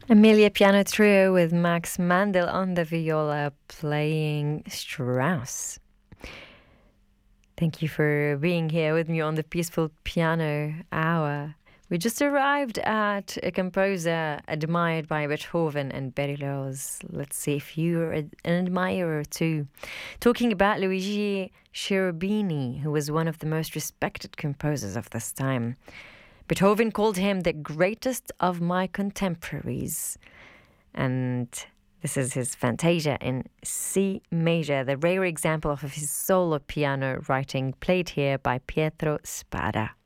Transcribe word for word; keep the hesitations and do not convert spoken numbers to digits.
Amelia Piano Trio with Max Mandel on the viola playing Strauss. Thank you for being here with me on the Peaceful Piano Hour. We just arrived at a composer admired by Beethoven and Berlioz. Let's see if you're an admirer too. Talking about Luigi Cherubini, who was one of the most respected composers of this time. Beethoven called him the greatest of my contemporaries. And this is his Fantasia in C major, the rare example of his solo piano writing, played here by Pietro Spada.